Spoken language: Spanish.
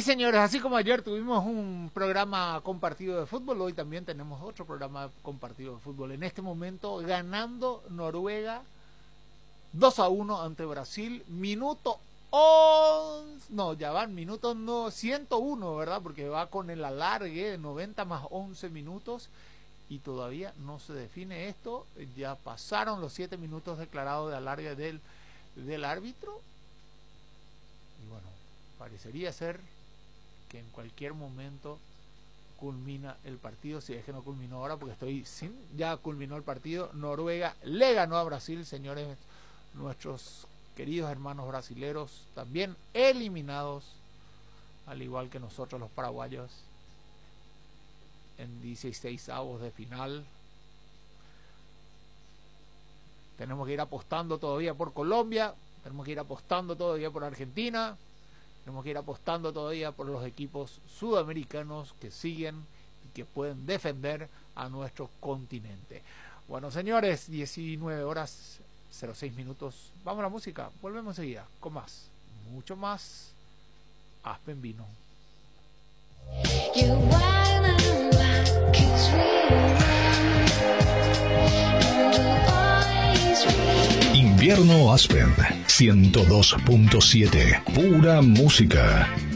señores, así como ayer tuvimos un programa compartido de fútbol, hoy también tenemos otro programa compartido de fútbol. En este momento ganando Noruega 2-1 ante Brasil, minuto 11, no, ya van minutos, no, 101, ¿verdad? Porque va con el alargue de 90 más 11 minutos y todavía no se define esto. Ya pasaron los 7 minutos declarados de alargue del árbitro y bueno, parecería ser que en cualquier momento culmina el partido, si es que no culminó ahora, porque ya culminó el partido. Noruega le ganó a Brasil, señores, nuestros queridos hermanos brasileros también eliminados, al igual que nosotros los paraguayos, en 16avos de final. Tenemos que ir apostando todavía por Colombia, tenemos que ir apostando todavía por Argentina, tenemos que ir apostando todavía por los equipos sudamericanos que siguen y que pueden defender a nuestro continente. Bueno, señores, 19:06. Vamos a la música, volvemos enseguida con más, mucho más Aspen Vino. Invierno Aspen 102.7, pura música.